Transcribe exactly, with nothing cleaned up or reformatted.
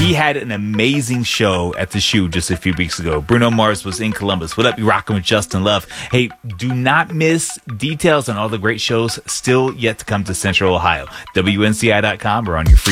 He had an amazing show at the Shoe just a few weeks ago. Bruno Mars was in Columbus. What up, you rocking with Justin Love? Hey, do not miss details on all the great shows still yet to come to Central Ohio. W N C I dot com or on your free